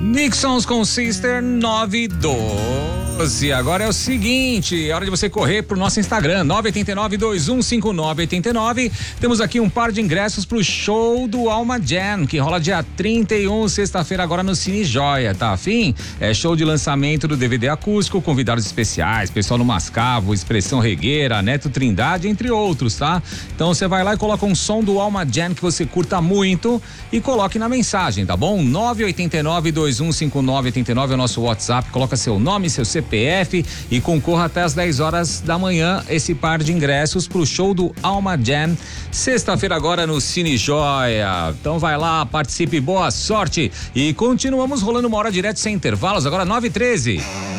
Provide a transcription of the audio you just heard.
Nixons com Sister 912. Agora é o seguinte, é hora de você correr pro nosso Instagram, 989-215989. Temos aqui um par de ingressos pro show do Alma Jam, que rola dia 31, sexta-feira, agora no Cine Joia, tá afim? É show de lançamento do DVD acústico, convidados especiais, pessoal no Mascavo, Expressão Regueira, Neto Trindade, entre outros, tá? Então você vai lá e coloca um som do Alma Jam que você curta muito e coloque na mensagem, tá bom? 989-215989 é o nosso WhatsApp, coloca seu nome, seu CPF e concorra até as 10 horas da manhã esse par de ingressos pro show do Alma Jam, sexta-feira agora no Cine Joia. Então vai lá, participe, boa sorte e continuamos rolando uma hora direto sem intervalos, agora 9h13.